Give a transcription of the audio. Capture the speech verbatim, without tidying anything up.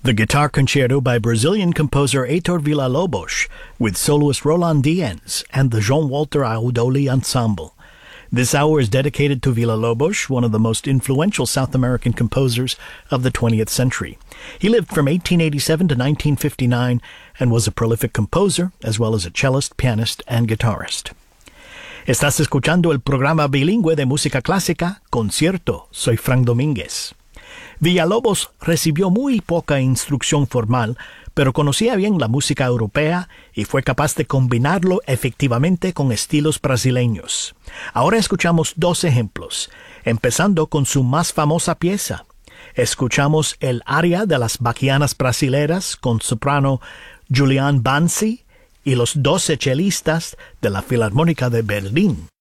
The Guitar Concerto by Brazilian composer Heitor Villa-Lobos with soloist Roland Diez and the João Walter Audoli Ensemble. This hour is dedicated to Villa-Lobos, one of the most influential South American composers of the twentieth century. He lived from eighteen eighty-seven to nineteen fifty-nine and was a prolific composer, as well as a cellist, pianist, and guitarist. Estás escuchando el programa bilingüe de música clásica, Concierto. Soy Frank Domínguez. Villa-Lobos recibió muy poca instrucción formal, pero conocía bien la música europea y fue capaz de combinarlo efectivamente con estilos brasileños. Ahora escuchamos dos ejemplos, empezando con su más famosa pieza. Escuchamos el aria de las Baquianas Brasileras con soprano Julián Banzi y los doce chelistas de la Filarmónica de Berlín.